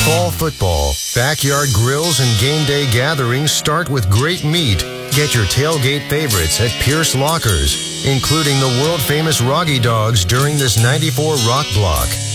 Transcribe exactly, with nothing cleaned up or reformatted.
Fall football, backyard grills, and game day gatherings start with great meat. Get your tailgate favorites at Pierce Lockers, including the world-famous Roggy Dogs during this ninety-four Rock Block.